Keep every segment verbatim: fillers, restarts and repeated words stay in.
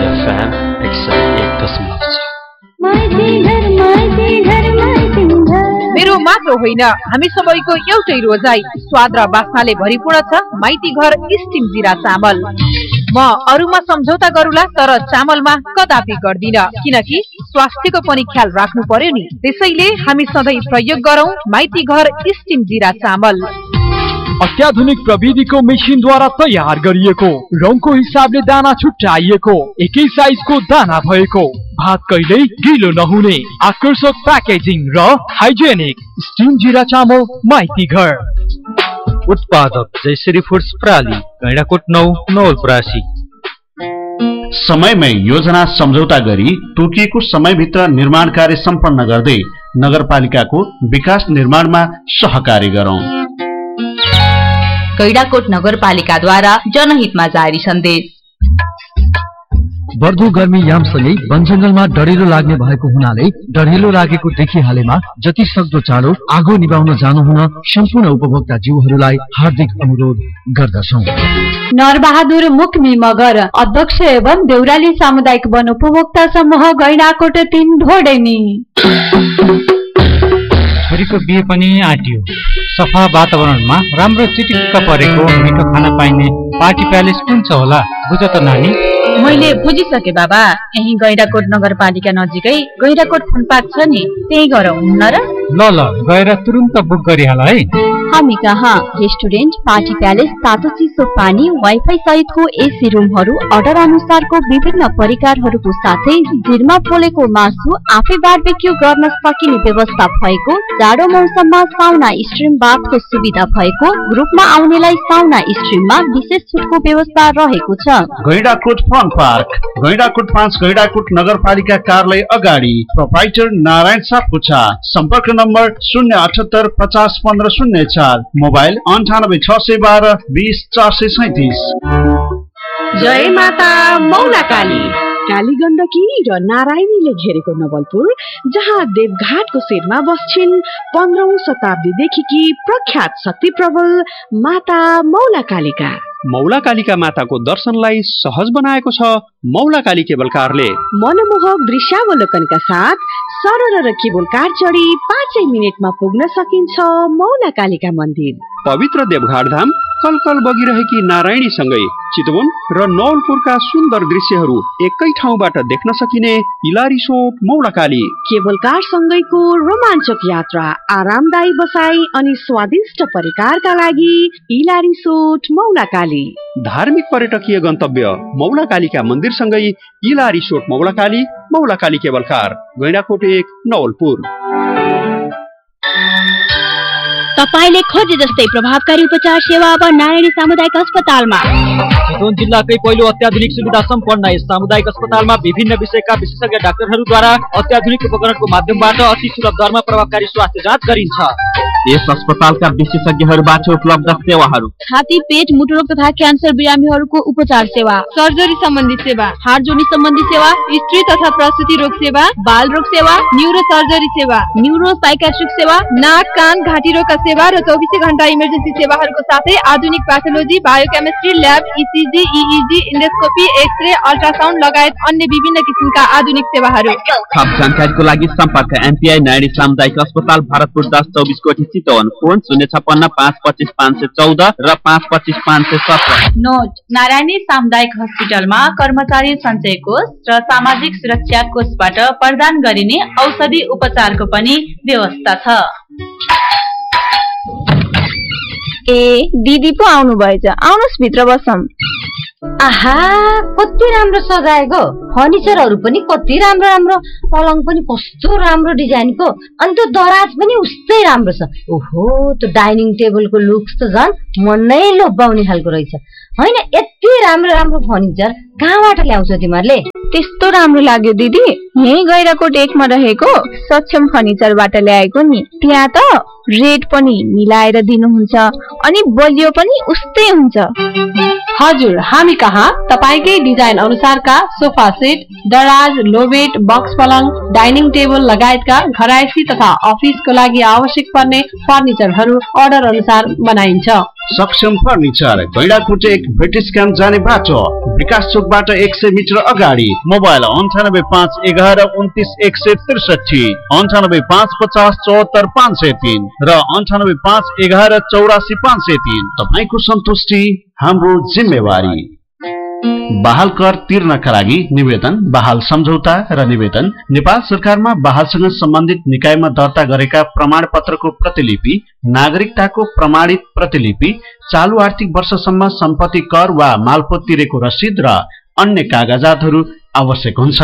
FM एक सौ एक दशमलव छ। मेरो मात्र होइन, हामी सबैको एउटै रोजाइ स्वाद र बास्नाले भरिपूर्ण छ माइती घर स्टिम जिरा चामल। म अरूमा सम्झौता गरूला, तर चामलमा कदापि गर्दिन, किनकि स्वास्थ्यको पनि ख्याल राख्नु पर्यो नि। त्यसैले हामी सधैँ प्रयोग गरौं माइती घर स्टिम जिरा चामल। अत्याधुनिक प्रविधिको मेसिनद्वारा तयार गरिएको, रङको हिसाबले दाना छुट्याइएको, एकै साइजको दाना भएको, भात कहिल्यै गिलो नहुने, आकर्षक प्याकेजिङ र हाइजेनिक स्टिम जिरा चामल माइती घर। उत्पादक जयश्री फुड्स प्राली, गैंडाकोट नौ, नवलपरासी। समयमै योजना सम्झौता गरी तोकिएको समयभित्र निर्माण कार्य सम्पन्न गर्दै नगरपालिकाको विकास निर्माणमा सहकारी गरौं। गैंडाकोट नगरपालिकाद्वारा जनहितमा जारी सन्देश। बढ्दो गर्मी यामसँगै वनजङ्गलमा डढेलो लाग्ने भएको हुनाले डढेलो लागेको देखिहालेमा जति सक्दो चाँडो आगो निभाउन जानुहुन सम्पूर्ण उपभोक्ता जीवहरूलाई हार्दिक अनुरोध गर्दछौं। नरबहादुर मुक्मी मगर, अध्यक्ष एवं देउराली सामुदायिक वन उपभोक्ता समूह गैंडाकोट तीन ढोडेनी। छोरीको बिहे पनि आँटियो। सफा वातावरणमा राम्रो चिटिक्क परेको मिठो खाना पाइने पार्टी प्यालेस कुन छ होला, बुझ त नानी? मैले बुझिसके बाबा, यही गैंडाकोट नगरपालिका नजिकै गैंडाकोट फुल पार्क छ नि, त्यही गरौँ न र? ल ल गएर तुरुन्त बुक गरिहाल है। हामी कहाँ रेस्टुरेन्ट, पार्टी प्यालेस, तातो चिसो पानी, वाइफाई सहितको एसी रुमहरू, अर्डर अनुसारको विभिन्न परिकारहरूको साथै भिरमा पोलेको मासु आफै बारबेक्यू गर्न सकिने व्यवस्था भएको, जाडो मौसममा साउना स्ट्रिम बाथको सुविधा भएको, ग्रुपमा आउनेलाई साउना स्ट्रिममा विशेष छुटको व्यवस्था रहेको छ। गैंडाकोट फन पार्क, गैंडाकोट पाँच, गैंडाकोट नगरपालिका कार्यालय अगाडि, प्रोप्राइटर नारायण सापकोटा। सम्पर्क नम्बर शून्य अठहत्तर पचास पन्ध्र शून्य चार, मोबाइल अन्ठानब्बे छ सय बाह्र बीस चार सय सैतिस। जय माता मौला काली। काली गण्डकी र नारायणीले घेरेको नवलपुर, जहाँ देवघाटको शिरमा बस्छिन् पन्ध्रौं शताब्दीदेखि प्रख्यात शक्ति प्रबल माता मौला कालिका। मौला कालिका माताको दर्शनलाई सहज बनाएको छ मौला काली केबल कारले। मनमोहक दृश्यावलोकनका साथ सरल र केबल कार चढी पाँचै मिनटमा पुग्न सकिन्छ मौला कालिका मन्दिर। पवित्र देवघाट धाम कलकल बगिरहेकी नारायणी सँगै चितवन र नवलपुरका सुन्दर दृश्यहरू एकै ठाउँबाट देख्न सकिने इला रिसोर्ट मौला काली। केबल कार सँगैको रोमाञ्चक यात्रा, आरामदायी बसाई अनि स्वादिष्ट परिकारका लागि इला रिसोर्ट मौला काली। धार्मिक पर्यटकीय गन्तव्य मौला कालिका मन्दिर सँगै इला रिसोर्ट मौला काली, मौला काली केबल कार, गैंडाकोट एक, नवलपुर। तपाईले खोजे जस्तै प्रभावकारी उपचार सेवा अब नारायणी सामुदायिक अस्पतालमा। चितवन जिल्लाकै पहिलो अत्याधुनिक सुविधा सम्पन्न यस सामुदायिक अस्पतालमा विभिन्न विषयका विशेषज्ञ डाक्टरहरूद्वारा अत्याधुनिक उपकरणको माध्यमबाट अति सुलभ दरमा प्रभावकारी स्वास्थ्य जाँच गरिन्छ। यस अस्पतालका विशेषज्ञहरूबाट उपलब्ध सेवाहरू: छाती, पेट, मुटु रोग तथा क्यान्सर बिरामीहरूको उपचार सेवा, सर्जरी सम्बन्धी सेवा, हार्ट जोडी सम्बन्धी सेवा, स्त्री तथा प्रसूति रोग सेवा, बाल रोग सेवा, न्यूरो सर्जरी सेवा, न्यूरो साइकेट्रिक सेवा, नाक कान घाँटी रोगका सेवा र चौबिसै घण्टा इमर्जेन्सी सेवाहरूको साथै आधुनिक pathology, biochemistry lab, ECG, इइजी, endoscopy, x-ray, ultrasound लगायत अन्य विभिन्न किसिमका आधुनिक सेवाहरू। थप जानकारीको लागि सम्पर्क एमपीआई नारायणी सामुदायिक अस्पताल, भरतपुर दस चौबिस कोठी चितवन। फोन शून्य छप्पन्न पाँच पच्चिस पाँच सय चौध र पाँच पच्चिस पाँच सय सत्र। नोट: नारायणी सामुदायिक हस्पिटलमा कर्मचारी सञ्चय कोष र सामाजिक सुरक्षा कोषबाट प्रदान गरिने औषधि उपचारको पनि व्यवस्था छ। ए दिदी पो आउनु भएछ, आउनुस् भित्र बसौं। आहा, कति राम्रो सजाएको, फर्निचरहरू पनि कति राम्रो राम्रो, पलङ पनि कस्तो राम्रो डिजाइनको, अनि त्यो दराज पनि उस्तै राम्रो छ। ओहो, त्यो डाइनिङ टेबलको लुक्स त झन् मनै लोभ्याउने खालको रहेछ। होइन, यति राम्रो राम्रो फर्निचर कहाँबाट ल्याउँछौ तिमीहरूले? त्यस्तो राम्रो लाग्यो दिदी, यही गैंडाकोट एकमा रहेको सक्षम फर्निचरबाट ल्याएको नि। त्यहाँ त रेट पनि मिलाएर दिनुहुन्छ अनि बलियो पनि उस्तै हुन्छ। हजुर, हामी कहाँ तपाईकै डिजाइन अनुसारका सोफा सेट, दराज, लोबेट, बक्स पलङ, डाइनिङ टेबल लगायतका घरायसी तथा अफिसको लागि आवश्यक पर्ने फर्निचरहरू अर्डर अनुसार बनाइन्छ। सक्षम फर्निचर गैंडाकोट एक ब्रिटिश क्याम्प जाने बाटो विकास चोकबाट एक सय मिटर अगाडि। मोबाइल अन्ठानब्बे पाँच एघार उन्तिस एक सय त्रिसठी, अन्ठानब्बे पाँच पचास चौहत्तर पाँच सय तीन र अन्ठानब्बे पाँच एघार चौरासी पाँच सय तीन। तपाईँको सन्तुष्टि हाम्रो जिम्मेवारी। बहाल कर तिर्नका लागि निवेदन, बहाल सम्झौता र निवेदन नेपाल सरकारमा बहालसँग सम्बन्धित निकायमा दर्ता गरेका प्रमाण पत्रको प्रतिलिपि, नागरिकताको प्रमाणित प्रतिलिपि, चालु आर्थिक वर्षसम्म सम्पत्ति कर वा मालपोत तिरेको रसिद र अन्य कागजातहरू आवश्यक हुन्छ।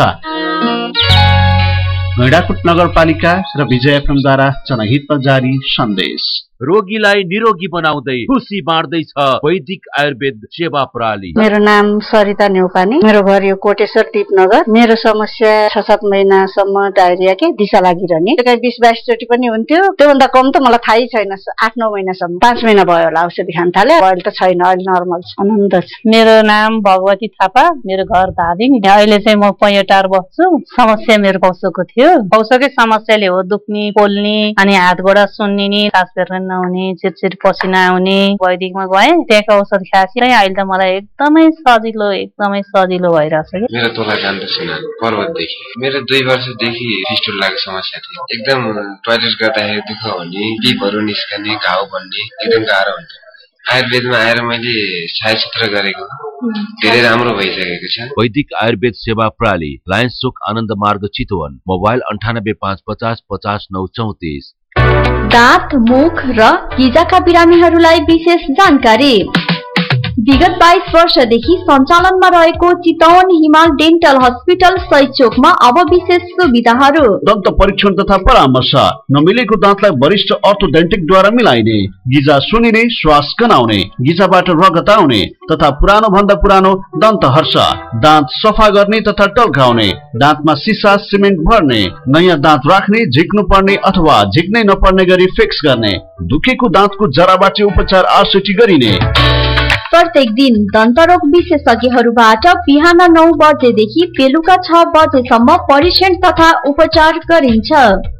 गैंडाकोट नगरपालिका र विजय एफएमद्वारा जनहितमा जारी सन्देश। रोगीलाई निरोगी बनाउँदै खुसी बाँड्दैछ वैदिक आयुर्वेद सेवा प्रणाली। मेरो नाम सरिता नेउपाने, मेरो घर यो कोटेश्वर टिपनगर। मेरो समस्या छ सात महिनासम्म डायरिया के दिशा लागिरहने, कहीँ बिस बाइस चोटि पनि हुन्थ्यो। त्योभन्दा कम त मलाई थाहै छैन। आठ नौ महिनासम्म, पाँच महिना भयो होला औषधि खान थाले। अहिले त छैन, अहिले नर्मल छ, आनन्द छ। मेरो नाम भगवती थापा, मेरो घर धादिङ। अहिले चाहिँ म पैयोटार बस्छु। समस्या मेरो पौसोको थियो। पौसोकै समस्याले हो दुख्ने, पोल्ने, अनि हात गोडा सुन्निने, सास फेर्न नहुने, चिरचिर पसिना आउने। वैदिकमा गएँ, त्यहाँको औषध खाएपछि अहिले त मलाई एकदमै सजिलो एकदमै सजिलो भइरहेछ कि। मेरो तोला काण्ड सुनार पर्वतदेखि मेरो दुई वर्षदेखि फिस्टुलाको समस्या थियो। एकदम टोयलेट गर्दाखेरि दुःख हुने, पिपहरू निस्कने, घाउ बन्ने, एकदम गाह्रो हुन्थ्यो। आयुर्वेदमा आएर मैले छायाचित्र गरेको धेरै राम्रो भइसकेको छ। वैदिक आयुर्वेद सेवा प्रणाली, लायन्स चोक आनन्द मार्ग चितवन। मोबाइल अन्ठानब्बे पाँच पचास पचास नौ चौतिस। दाँत, मुख र किजाका बिरामीहरूलाई विशेष जानकारी। विगत बाइस वर्षदेखि सञ्चालनमा रहेको चितवन हिमाल डेन्टल हस्पिटल सही चोकमा अब विशेष सुविधाहरू। दन्त परीक्षण तथा परामर्श, नमिलेको दाँतलाई वरिष्ठ अर्थोडेन्टिकद्वारा मिलाइने, गिजा सुनिने, श्वास गनाउने, गिजाबाट रगत आउने तथा पुरानो भन्दा पुरानो दन्त हर्ष, दाँत सफा गर्ने तथा टल्काउने, दाँतमा सिसा सिमेन्ट भर्ने, नयाँ दाँत राख्ने, झिक्नु पर्ने अथवा झिक्नै नपर्ने गरी फिक्स गर्ने, दुखेको दाँतको जराबाट उपचार आरसिटी गरिने। प्रत्येक दिन दन्तरोग विशेषज्ञहरूबाट बिहान नौ बजेदेखि बेलुका छ बजेसम्म परीक्षण तथा उपचार गरिन्छ।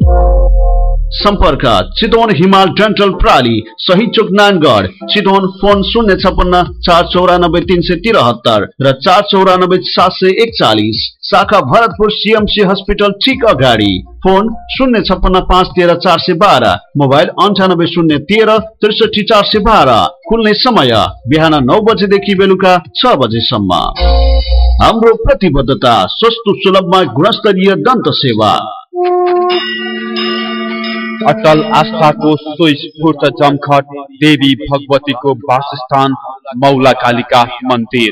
सम्पर्क चितवन हिमाल डेन्टल प्रणाली, सही चोक नानगढ, चितवन। फोन शून्य छप्पन्न चार चौरानब्बे तीन सय तिरहत्तर र चार चौरानब्बे सात सय एकचालिस। शाखा भरतपुर सीएमसी हस्पिटल ठीक अगाडि। फोन शून्य छप्पन्न पाँच तेह्र चार सय बाह्र। मोबाइल अन्ठानब्बे शून्य तेह्र त्रिसठी चार सय बाह्र। खुल्ने समय बिहान नौ बजेदेखि बेलुका छ बजेसम्म। हाम्रो प्रतिबद्धता सस्तो सुलभमा गुणस्तरीय दन्त सेवा। अटल आस्थाको स्वस्फूर्त जमघट देवी भगवतीको वासस्थान मौला कालिका मन्दिर।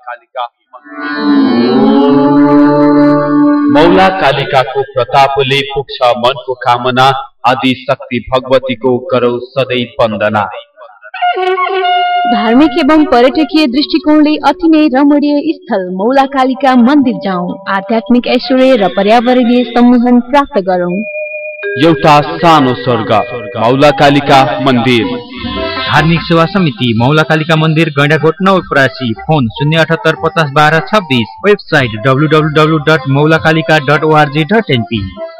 मौला कालिकाको प्रतापले पुग्छ मनको कामना, आदि शक्ति भगवतीको गरौ सधैँ वन्दना। धार्मिक एवं पर्यटकीय दृष्टिकोणले अति नै रमणीय स्थल मौला कालिका मन्दिर जाउँ, आध्यात्मिक ऐश्वर्य र पर्यावरणीय सम्मोहन प्राप्त गरौँ। एउटा सानो स्वर्ग मौला कालिका मन्दिर। धार्मिक सेवा समिति मौला कालिका मन्दिर, गैंडाकोट नवलपरासी। फोन शून्य अठहत्तर पचास बाह्र छब्बिस। Website W W W dot मौलाकालिका dot ORG dot NP.